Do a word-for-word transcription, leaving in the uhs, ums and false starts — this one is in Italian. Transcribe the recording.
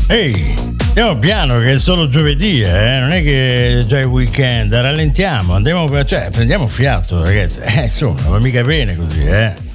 Ehi, andiamo piano che è solo giovedì, eh? Non è che è già il weekend, rallentiamo, andiamo, cioè, prendiamo fiato, ragazzi. Eh, insomma, va mica bene così, eh?